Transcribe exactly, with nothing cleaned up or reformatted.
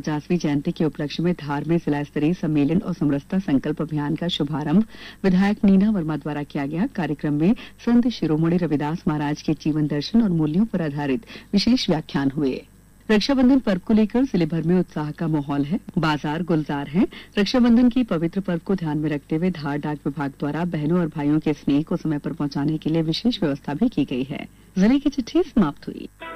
पचासवीं जयंती के उपलक्ष्य में धार में जिला स्तरीय सम्मेलन और समरसता संकल्प अभियान का शुभारंभ विधायक नीना वर्मा द्वारा किया गया। कार्यक्रम में संत शिरोमणि रविदास महाराज के जीवन दर्शन और मूल्यों पर आधारित विशेष व्याख्यान हुए। रक्षाबंधन पर्व को लेकर जिले भर में उत्साह का माहौल है। बाजार गुलजार हैं। रक्षाबंधन की पवित्र पर्व को ध्यान में रखते हुए धार डाक विभाग द्वारा बहनों और भाइयों के स्नेह को समय पर पहुंचाने के लिए विशेष व्यवस्था भी की गई है। जिले की चिट्ठी समाप्त हुई।